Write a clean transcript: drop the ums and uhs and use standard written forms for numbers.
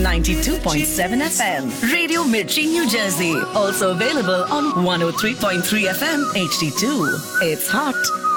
92.7 FM. Radio Mirchi, New Jersey. Also available on 103.3 FM HD2. It's hot,